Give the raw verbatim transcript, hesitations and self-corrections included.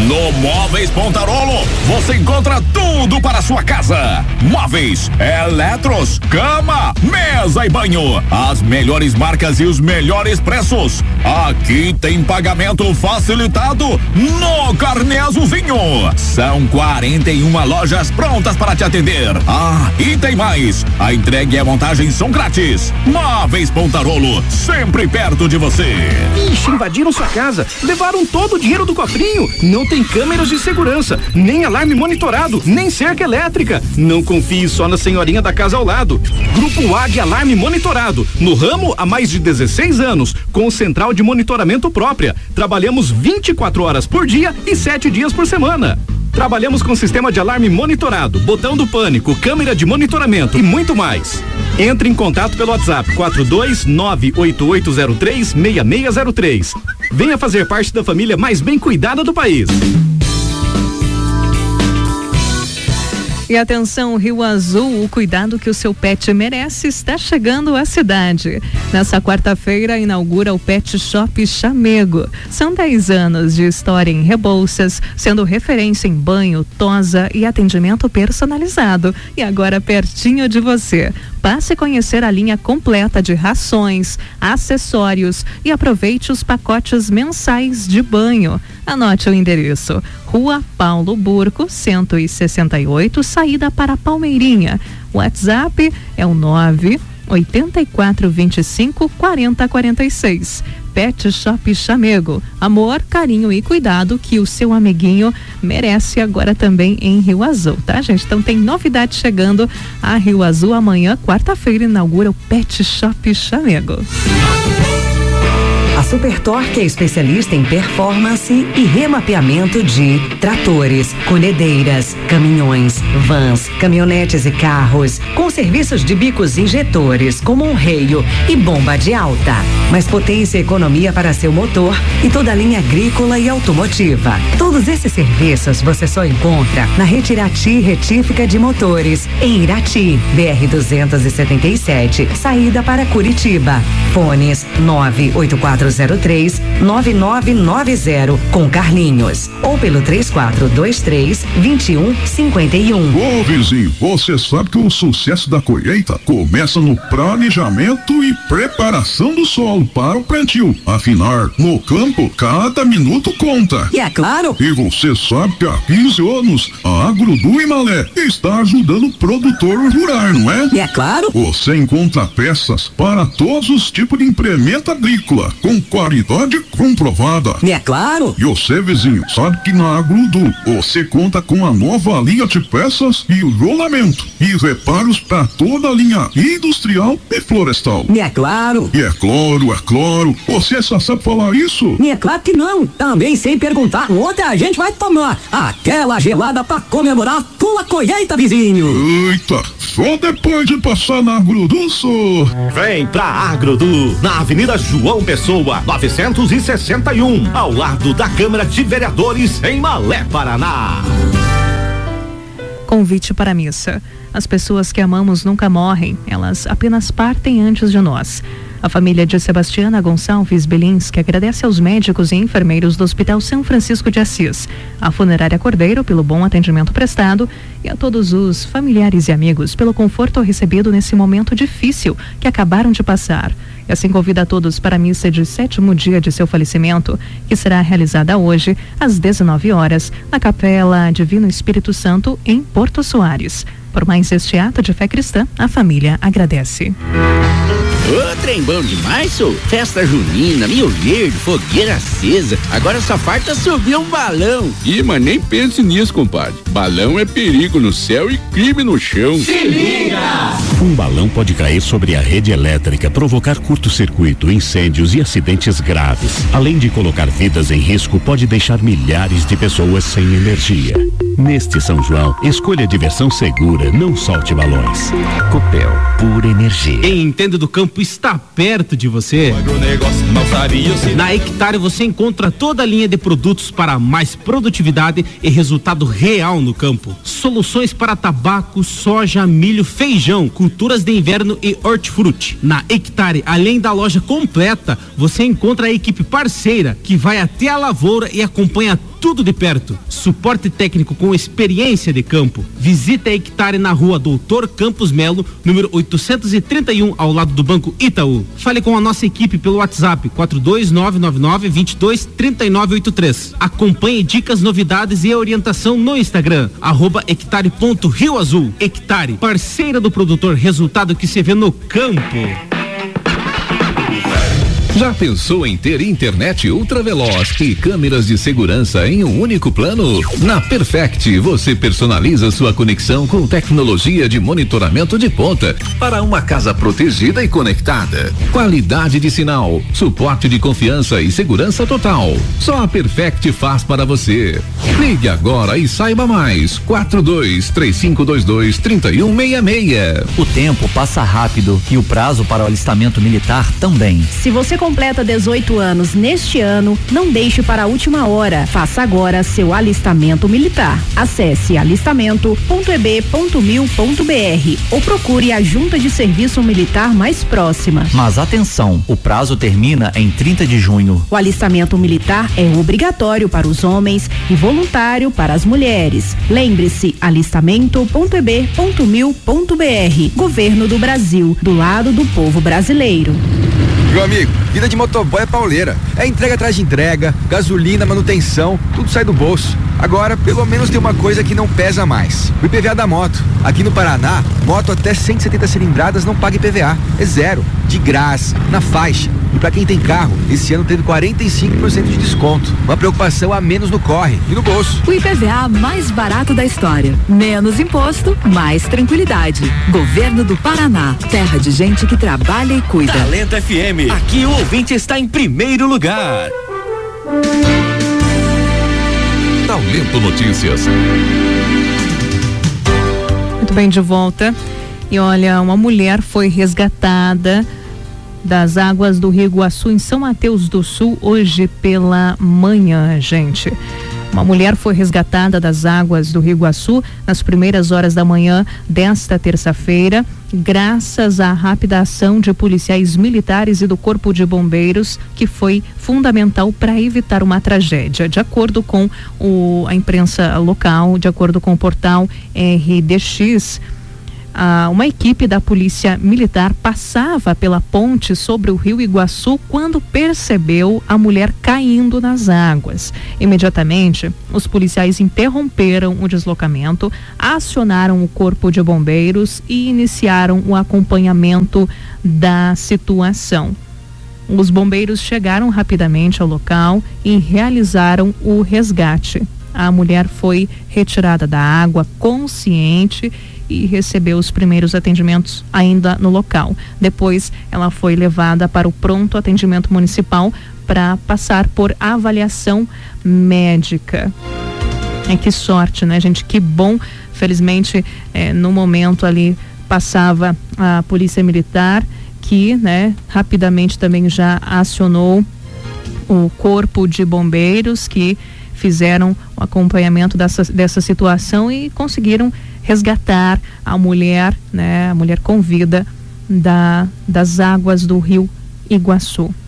No Móveis Pontarolo, você encontra tudo para a sua casa. Móveis, eletros, cama, mesa e banho. As melhores marcas e os melhores preços. Aqui tem pagamento facilitado no Carnê Azulzinho. São quarenta e uma lojas prontas para te atender. Ah, e tem mais. A entrega e a montagem são grátis. Móveis Pontarolo, sempre perto de você. Ixi, invadiram sua casa. Levaram todo o dinheiro do cofrinho. Não tem câmeras de segurança, nem alarme monitorado, nem cerca elétrica. Não confie só na senhorinha da casa ao lado. Grupo Águia Alarme Monitorado. No ramo há mais de dezesseis anos, com central de monitoramento própria. Trabalhamos vinte e quatro horas por dia e sete dias por semana. Trabalhamos com sistema de alarme monitorado, botão do pânico, câmera de monitoramento e muito mais. Entre em contato pelo WhatsApp quatro dois nove oito oito zero três seis seis zero três. Venha fazer parte da família mais bem cuidada do país. E atenção, Rio Azul, o cuidado que o seu pet merece está chegando à cidade. Nessa quarta-feira inaugura o Pet Shop Chamego. São dez anos de história em Rebouças, sendo referência em banho, tosa e atendimento personalizado. E agora pertinho de você. Passe a conhecer a linha completa de rações, acessórios e aproveite os pacotes mensais de banho. Anote o endereço: Rua Paulo Burco, cento e sessenta e oito, saída para Palmeirinha. O WhatsApp é o nove oito quatro dois cinco quatro zero quatro seis. Pet Shop Chamego. Amor, carinho e cuidado que o seu amiguinho merece agora também em Rio Azul, tá, gente? Então tem novidade chegando a Rio Azul. Amanhã, quarta-feira, inaugura o Pet Shop Chamego. A Super Torque é especialista em performance e remapeamento de tratores, colhedeiras, caminhões, vans, caminhonetes e carros, com serviços de bicos injetores, como um reio e bomba de alta. Mais potência e economia para seu motor e toda a linha agrícola e automotiva. Todos esses serviços você só encontra na Rede Irati Retífica de Motores, em Irati, B R duzentos e setenta e sete, saída para Curitiba. Fones nove oito quatro zero três nove nove nove zero com Carlinhos ou pelo três quatro dois três dois um cinco um. Ô vizinho, você sabe que o sucesso da colheita começa no planejamento e preparação do solo para o plantio. Afinal, no campo, cada minuto conta. E é claro. E você sabe que há quinze anos a Agrodu Imalé está ajudando o produtor rural, não é? E é claro. Você encontra peças para todos os tipos de implemento agrícola com qualidade comprovada. E é claro. E você, vizinho, sabe que na Agrodu você conta com a nova linha de peças e rolamento e reparos para toda a linha industrial e florestal. E é claro. E é claro, é claro. Você só sabe falar isso? E é claro que não. Também sem perguntar. Ontem a gente vai tomar aquela gelada para comemorar a tua colheita, vizinho. Eita, só depois de passar na Agrodu, só. Vem pra Agrodu, na Avenida João Pessoa, novecentos e sessenta e um, ao lado da Câmara de Vereadores, em Malé, Paraná. Convite para a missa. As pessoas que amamos nunca morrem, elas apenas partem antes de nós. A família de Sebastiana Gonçalves Belinski agradece aos médicos e enfermeiros do Hospital São Francisco de Assis, à Funerária Cordeiro pelo bom atendimento prestado e a todos os familiares e amigos pelo conforto recebido nesse momento difícil que acabaram de passar. E assim convida a todos para a missa de sétimo dia de seu falecimento, que será realizada hoje, às dezenove horas, na Capela Divino Espírito Santo, em Porto Soares. Por mais este ato de fé cristã, a família agradece. Ô, trem bom demais, sou. Festa junina, Mio Verde, fogueira acesa. Agora só falta subir um balão. Ih, mas nem pense nisso, compadre. Balão é perigo no céu e crime no chão. Se liga! Um balão pode cair sobre a rede elétrica, provocar curto-circuito, incêndios e acidentes graves. Além de colocar vidas em risco, pode deixar milhares de pessoas sem energia. Neste São João, escolha diversão segura, não solte balões. Copel, pura energia. Quem entende do campo está perto de você. Na Hectare você encontra toda a linha de produtos para mais produtividade e resultado real no campo. Soluções para tabaco, soja, milho, feijão, culturas de inverno e hortifruti. Na Hectare, além da loja completa, você encontra a equipe parceira que vai até a lavoura e acompanha tudo de perto. Suporte técnico com experiência de campo. Visita a Hectare na rua Doutor Campos Melo, número oitocentos e trinta e um, ao lado do Banco Itaú. Fale com a nossa equipe pelo WhatsApp quatro dois nove nove nove, dois dois, três nove oito três. Acompanhe dicas, novidades e orientação no Instagram, arroba hectare ponto Rio Azul. Hectare, parceira do produtor, resultado que se vê no campo. Já pensou em ter internet ultra veloz e câmeras de segurança em um único plano? Na Perfect, você personaliza sua conexão com tecnologia de monitoramento de ponta para uma casa protegida e conectada. Qualidade de sinal, suporte de confiança e segurança total. Só a Perfect faz para você. Ligue agora e saiba mais. quatro dois três cinco dois dois, três um seis seis. O tempo passa rápido e o prazo para o alistamento militar também. Se você completa dezoito anos neste ano, não deixe para a última hora. Faça agora seu alistamento militar. Acesse alistamento ponto e b ponto mil ponto b r ou procure a junta de serviço militar mais próxima. Mas atenção, o prazo termina em trinta de junho. O alistamento militar é obrigatório para os homens e voluntário para as mulheres. Lembre-se, alistamento ponto e b ponto mil ponto b r. Governo do Brasil, do lado do povo brasileiro. Meu amigo, vida de motoboy é pauleira. É entrega atrás de entrega, gasolina, manutenção, tudo sai do bolso. Agora, pelo menos tem uma coisa que não pesa mais: o I P V A da moto. Aqui no Paraná, moto até cento e setenta cilindradas não paga I P V A. É zero, de graça, na faixa. E pra quem tem carro, esse ano teve quarenta e cinco por cento de desconto. Uma preocupação a menos no corre e no bolso. O I P V A mais barato da história. Menos imposto, mais tranquilidade. Governo do Paraná. Terra de gente que trabalha e cuida. Talento F M. Aqui o ouvinte está em primeiro lugar. Talento Notícias. Muito bem, de volta. E olha, uma mulher foi resgatada das águas do Rio Iguaçu, em São Mateus do Sul, hoje pela manhã, gente. Uma mulher foi resgatada das águas do Rio Iguaçu nas primeiras horas da manhã desta terça-feira, graças à rápida ação de policiais militares e do Corpo de Bombeiros, que foi fundamental para evitar uma tragédia. De acordo com o, a imprensa local, de acordo com o portal R D X, Ah, uma equipe da Polícia Militar passava pela ponte sobre o Rio Iguaçu quando percebeu a mulher caindo nas águas. Imediatamente, os policiais interromperam o deslocamento, acionaram o Corpo de Bombeiros e iniciaram o acompanhamento da situação. Os bombeiros chegaram rapidamente ao local e realizaram o resgate. A mulher foi retirada da água consciente e recebeu os primeiros atendimentos ainda no local. Depois, ela foi levada para o pronto atendimento municipal para passar por avaliação médica. É, que sorte, né, gente? Que bom. Felizmente, é, no momento ali passava a Polícia Militar, que, né, rapidamente também já acionou o Corpo de Bombeiros, que fizeram o acompanhamento dessa, dessa situação e conseguiram resgatar a mulher, né, a mulher com vida da, das águas do Rio Iguaçu.